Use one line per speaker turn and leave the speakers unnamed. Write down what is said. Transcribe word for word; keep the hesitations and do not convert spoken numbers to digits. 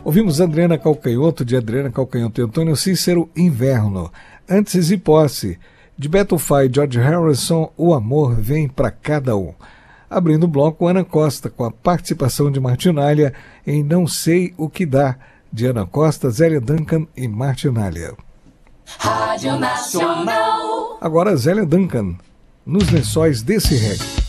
Ouvimos Adriana Calcanhoto, de Adriana Calcanhoto e Antônio Cícero, Inverno. Antes, E Posse, de Beto Fá e George Harrison, O Amor Vem Pra Cada Um. Abrindo o bloco, Ana Costa, com a participação de Martinália em Não Sei O Que Dá, de Ana Costa, Zélia Duncan e Martinália.
Rádio Nacional.
Agora Zélia Duncan, Nos Lençóis desse Reggae.